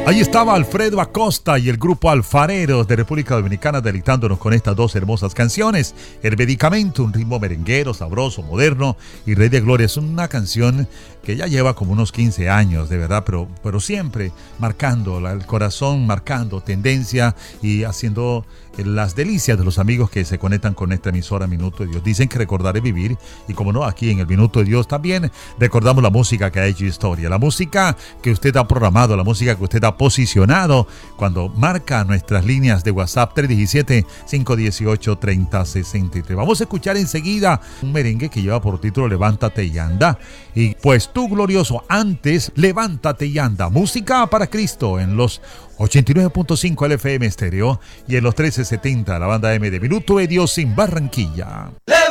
Ahí estaba Alfredo Acosta y el grupo Alfareros de República Dominicana deleitándonos con estas dos hermosas canciones. El Medicamento, un ritmo merenguero, sabroso, moderno, y Rey de Gloria es una canción que ya lleva como unos 15 años, de verdad, pero siempre marcando el corazón, marcando tendencia y haciendo las delicias de los amigos que se conectan con esta emisora Minuto de Dios. Dicen que recordar es vivir, y como no, aquí en el Minuto de Dios también recordamos la música que ha hecho historia, la música que usted ha programado, la música que usted ha posicionado cuando marca nuestras líneas de WhatsApp 317-518-3063. Vamos a escuchar enseguida un merengue que lleva por título Levántate y anda, y pues tú glorioso, antes levántate y anda, música para Cristo en los 89.5 LFM Estéreo y en los 1370 la banda M de Minuto de Dios en Barranquilla.